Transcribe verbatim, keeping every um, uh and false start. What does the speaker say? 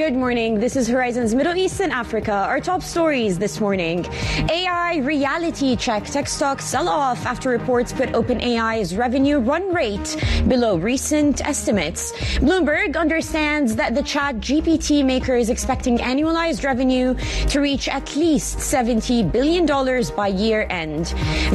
Good morning. This is Horizon's Middle East and Africa. Our top stories this morning. A I reality check. Tech stocks sell off after reports put OpenAI's revenue run rate below recent estimates. Bloomberg understands that the Chat G P T maker is expecting annualized revenue to reach at least seventy billion dollars by year end.